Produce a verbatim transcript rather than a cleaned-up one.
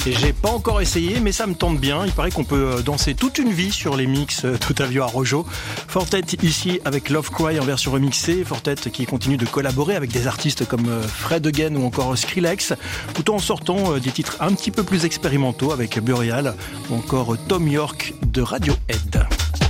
Et j'ai pas encore essayé, mais ça me tente bien. Il paraît qu'on peut danser toute une vie sur les mix Total à Rojo. Fortet ici avec Love Cry en version remixée. Fortet qui continue de collaborer avec des artistes comme Fred Again ou encore Skrillex, tout en sortant des titres un petit peu plus expérimentaux avec Burial ou encore Tom York de Radiohead.